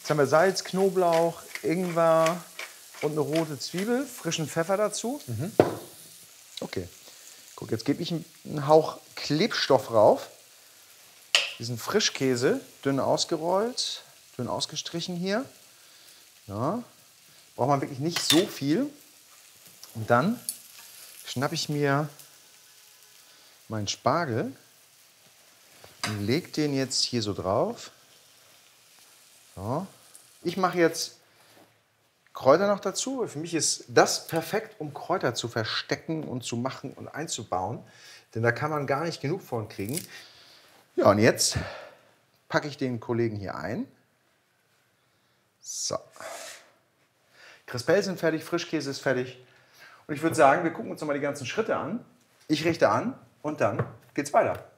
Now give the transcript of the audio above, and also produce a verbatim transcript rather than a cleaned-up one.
Jetzt haben wir Salz, Knoblauch, Ingwer und eine rote Zwiebel, frischen Pfeffer dazu. Mhm. Okay. Guck, jetzt gebe ich einen Hauch Klebstoff rauf. Diesen Frischkäse, dünn ausgerollt, dünn ausgestrichen hier. Ja. Braucht man wirklich nicht so viel. Und dann schnappe ich mir meinen Spargel und lege den jetzt hier so drauf. So. Ich mache jetzt Kräuter noch dazu. Für mich ist das perfekt, um Kräuter zu verstecken und zu machen und einzubauen. Denn da kann man gar nicht genug von kriegen. Ja, und jetzt packe ich den Kollegen hier ein. So. Crispell sind fertig, Frischkäse ist fertig. Und ich würde sagen, wir gucken uns noch mal die ganzen Schritte an. Ich richte an und dann geht's weiter.